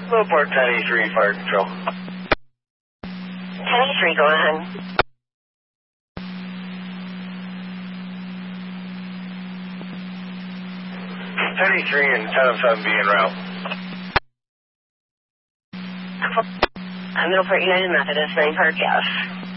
Port 1083, Fire Control. 1083, go ahead. 1083 and 1007 be en route. Middleport United Methodist, 9 Park Ave.